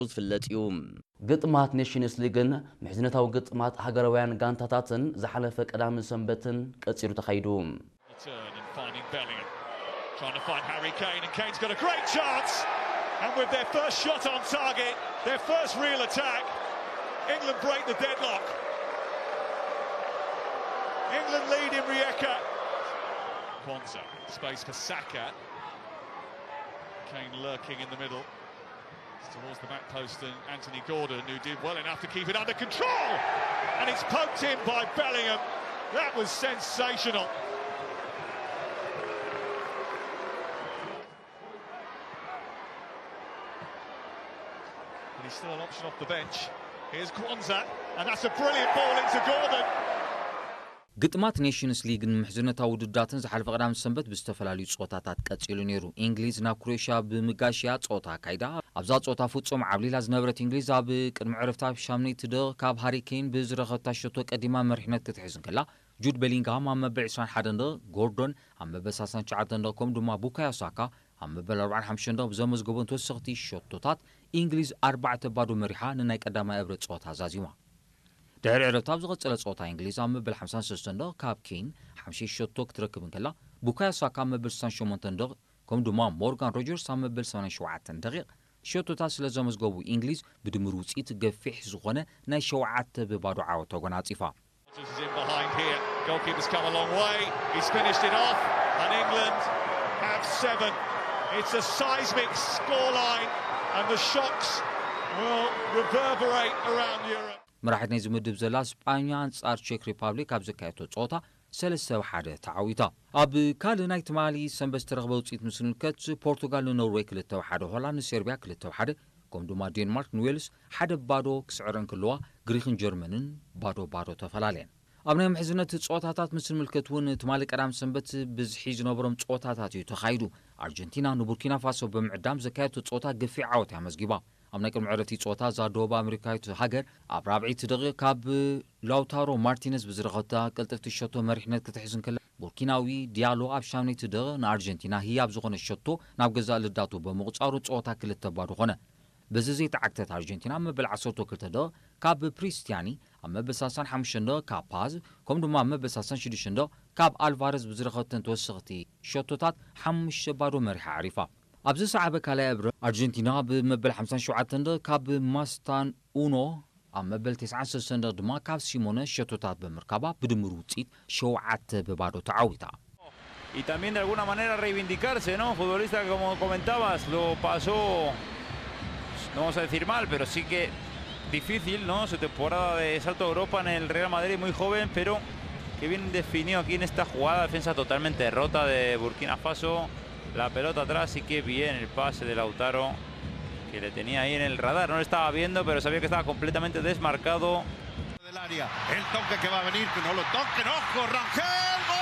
ዝፍለጥ እዩ ግጥማት ኔሽንስ ሊግን ምሕዝነታዊ ግጥማት ሃገራውያን ጋንታታትን ዝሓለፈ ቀዳሚ ሰንበትን ቀፂሉ ተኻይዱ trying to find Harry Kane and Kane's got a great chance and with their first shot on target their first real attack England break the deadlock England lead in Rijeka Kwanzaa space for Saka Kane lurking in the middle towards the back post and Anthony Gordon who did well enough to keep it under control and it's poked in by Bellingham that was sensational and he's still an option off the bench here's Kwanzaa and that's a brilliant ball into Gordon ግጥማት ኔሽንስ ሊግን ምሕዝነታዊ ውድዳትን ዝሓለፈ ቀዳም ሰንበት ብዝተፈላለዩ ጾታታት ቀፂሉ ነይሩ እንግሊዝ ናብ ክሮኤሽያ ብምጋሽያ ጾታ ካይዳ ኣብዛ ጾታ ፍጹም ዓብሊላ ዝነበረት እንግሊዝ ኣብ ቅድሚ ዕረፍታ ሻምኔት ደቕ ካብ ሃሪ ኬን ብዝረኸብታ ሸቶ ቀዲማ መሪሕነት ክትሕዝን ከላ ጁድ ቤሊንግሃም ኣብ መበል 21 ደቕ ጎርዶን ኣብ መበል 39 ደቕ ከም ድማ ቡካዮ ሳካ ኣብ መበል 45 ደቕ ብዘመዝገቦም ተወሰኽቲ ሸቶታት እንግሊዝ 4-0 መሪሓ ንናይ ቀዳማይ ዕብረ ጾታ ዛዚማ ድሕሪ ዕረፍታ ዝቐጸለ ጾታ እንግሊዝ ኣብ መበል 53 ደቕ ካብ ኬን 5 ሸቶ ክትረክብ እንከላ ቡካዮ ሳካ ኣብ መበል 68 ደቕ ከም ድማ ሞርጋን ሮጀርስ ኣብ መበል 87 ደቂቕ ሸቶታት ስለ ዘመዝገቡ እንግሊዝ ብድምር ውፅኢት ገፊሕ ዝኾነ ናይ 7-0 ዓወት ተጎናጺፋ Goalkeeper's come a long way. He's finished it off, and England have 7. It's a seismic scoreline, and the shocks will reverberate around Europe. መራሕት ናይ ዝምድብ ዘላ ስጳኛ አንጻር ቼክ ሪፐብሊክ ኣብ ዘካየቶ ጾታ 3-1 ተዓዊታ ኣብ ካልእ ናይ ትማሊ ሰንበት ዝተረኸበ ውፅኢት ምስ ንምልከት ፖርቱጋል ንኖርዌይ 2-1 ሆላንድ ንሴርቢያ 2-1 ከም ድማ ዴንማርክ ንዌልስ 1-0 ክስዕረን ከለዋ ግሪክን ጀርመንን 0-0 ተፈላለየን ኣብ ናይ ምሕዝነት ጾታታት ምስ ንምልከት እውን ትማሊ ቀዳም ሰንበት ብዝሒ ዝነበሮም ጾታታት እዩ ተኻይዱ ኣርጀንቲና ንቡርኪና ፋሶ ብምዕዳም ዘካየቶ ጾታ ገፊዕ ዓወት ያመዝጊባ ኣብ ናይ ቅድሚ ዕረፍቲ ጾታ ዛደቡብ ኣሜሪካዊት ሃገር ኣብ 4 ደቂቕ ካብ ላውታሮ ማርቲነዝ ብዝረኸብታ ቀልጠፍቲ ሸቶ መሪሕነት ክትሕዝን ከላ ቡርኪናዊ ዲያሎ ኣብ ሻምኔት ደቂቕ ንኣርጀንቲና ህያብ ዝኾነ ሸቶ ናብ ገዛእ ልዳቱ ብምቑፃሩ ጾታ 2-0 ኾነ በዚ ዘይተዓግተት ኣርጀንቲና ኣብ መበል 12 ደቂቕ ካብ ፕሪስቲያኒ ኣብ መበል 35 ደቂቕ ካብ ፓዝ ከም ድማ ኣብ መበል 36 ደቂቕ ካብ ኣልቫረዝ ብዝረኸብተን ተወሰኽቲ ሸቶታት 5-0 መሪሓ ዓሪፋ ኣብዚ ሰዓበ ካልኣይ ዕብረ ኣርጀንቲና ብመበል 57 ደቂቕ ካብ ማስታን ኡኖ ኣብ መበል 93 ደቂቕ ድማ ካብ ሲሞነ ሸቶታት ብምርካባ ብድምር ውፅኢት 7-0 ተዓዊታ y también de alguna manera reivindicarse, ¿no? Futbolista que como comentabas lo pasó no vamos a decir mal, pero sí que difícil, ¿no? Su temporada de salto a Europa en el Real Madrid muy joven, pero que bien definido aquí en esta jugada, defensa totalmente rota de Burkina Faso. La pelota atrás y qué bien el pase de Lautaro que le tenía ahí en el radar, no lo estaba viendo pero sabía que estaba completamente desmarcado del área, el toque que va a venir, que no lo toquen, ojo, Rangel, ¡gol!